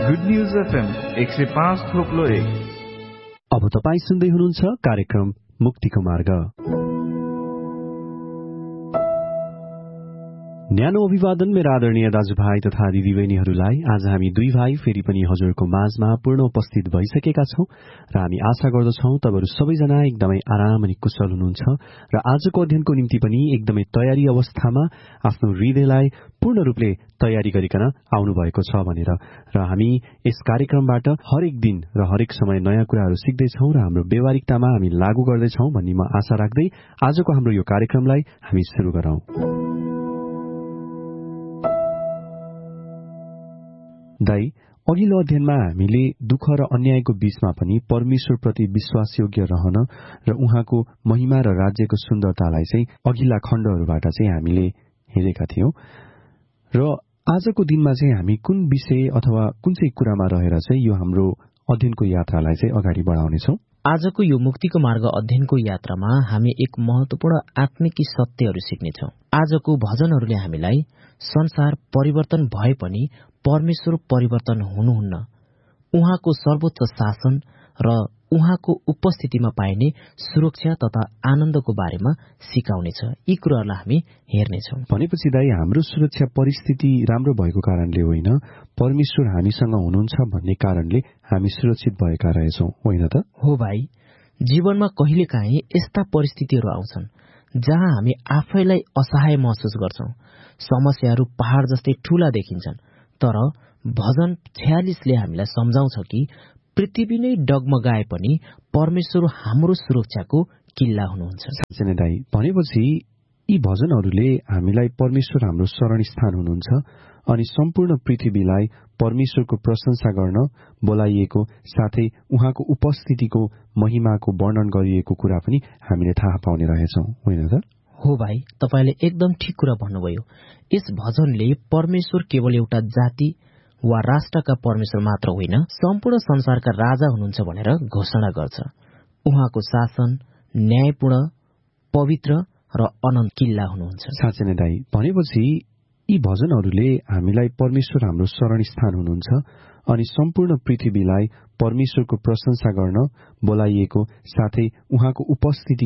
Good news FM 105.1। अब तपाईं सुन्दै हुनुहुन्छ कार्यक्रम मुक्तिको मार्ग। न्यानो अभिवादन मेरा आदरणीय दाजुभाइ तथा दिदीबहिनीहरूलाई। आज हामी दुई भाइ फेरि पनि हजुरको माझमा पूर्ण उपस्थित भइसकेका छौं र हामी आशा गर्दछौं तपाईहरु सबैजना एकदमै आराम अनि कुशल हुनुहुन्छ र आजको अध्ययनको निम्ति पनि एकदमै तयारी अवस्थामा आफ्नो हृदयलाई पूर्ण रूपले तयारी गरिकन आउनु भएको छ भनेर र हामी यस कार्यक्रमबाट हरेक दिन र हरेक समय नयाँ कुराहरू सिक्दैछौं र हाम्रो व्यवहारिकतामा हामी लागू गर्दैछौं भन्ने म आशा राख्दै आजको हाम्रो यो कार्यक्रमलाई हामी सुरु गरौं। दाइ, अघिल्लो अध्ययनमा हामीले दुःख र अन्यायको बीचमा पनि परमेश्वरप्रति विश्वासयोग्य रहन र उहाँको महिमा र राज्यको सुन्दरतालाई चाहिँ अघिल्ला खण्डहरूबाट चाहिँ हामीले हेरेका थियौं र आजको दिनमा चाहिँ हामी कुन विषय अथवा कुन चाहिँ कुरामा रहेर चाहिँ यो हाम्रो अध्ययनको यात्रालाई चाहिँ अगाडि बढाउनेछौं। आजको यो मुक्तिको मार्ग अध्ययनको यात्रामा हामी एक महत्वपूर्ण आत्मिक सत्यहरू सिक्नेछौं। आजको भजनहरूले हामीलाई संसार परिवर्तन भए पनि परमेश्वर परिवर्तन हुनुहुन्न, उहाँको सर्वोच्च शासन र उहाँको उपस्थितिमा पाइने सुरक्षा तथा आनन्दको बारेमा सिकाउनेछ। यी कुराहरूलाई हामी हेर्नेछौं। भनेपछि दाइ, हाम्रो सुरक्षा परिस्थिति राम्रो भएको कारणले होइन, परमेश्वर हामीसँग हुनुहुन्छ भन्ने कारणले हामी सुरक्षित भएका रहेछौं, होइन त? हो भाइ, जीवनमा कहिलेकाहीँ यस्ता परिस्थितिहरू आउँछन् जहाँ हामी आफैलाई असहाय महसुस गर्छौं। समस्याहरू पहाड जस्तै ठूला देखिन्छन्, तर भजन 46ले हामीलाई सम्झाउँछ कि पृथ्वी नै डगमगाए पनि परमेश्वर हाम्रो सुरक्षाको किल्ला हुनुहुन्छ। साँच्चै नै दाइ, भनेपछि यी भजनहरूले हामीलाई परमेश्वर हाम्रो शरणस्थान हुनुहुन्छ अनि सम्पूर्ण पृथ्वीलाई परमेश्वरको प्रशंसा गर्न बोलाइएको साथै उहाँको उपस्थितिको महिमाको वर्णन गरिएको कुरा पनि हामीले थाहा पाउने रहेछौं, होइन त? हो भाइ, तपाईले एकदम ठिक कुरा भन्नुभयो। यस भजनले परमेश्वर केवल एउटा जाति वा राष्ट्रका परमेश्वर मात्र होइन, सम्पूर्ण संसारका राजा हुनुहुन्छ भनेर घोषणा गर्छ। उहाँको शासन न्यायपूर्ण, पवित्र र अनन्त किल्ला हुनुहुन्छ। साँच्चै नै दाइ, भनेपछि यी भजनहरूले हामीलाई परमेश्वर हाम्रो शरणस्थान हुनुहुन्छ अनि सम्पूर्ण पृथ्वीलाई परमेश्वरको प्रशंसा गर्न बोलाइएको साथै उहाँको उपस्थिति